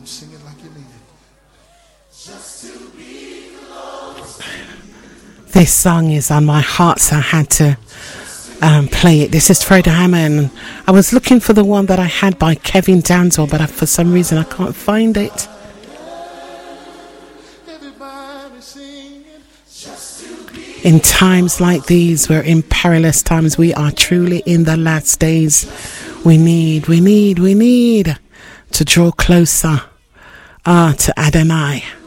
Sing it like you mean it. This song is on my heart, so I had to play it. This is Fred Hammond. I was looking for the one that I had by Kevin Danswell, but for some reason I can't find it. In times like these, we're in perilous times. We are truly in the last days. We need to draw closer to Adonai.